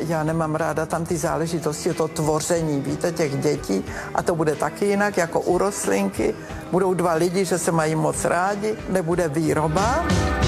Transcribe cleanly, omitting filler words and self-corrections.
já nemám ráda tam ty záležitosti, to tvoření, víte, těch dětí. A to bude taky jinak, jako u rostlinky. Budou dva lidi, že se mají moc rádi, nebude výroba.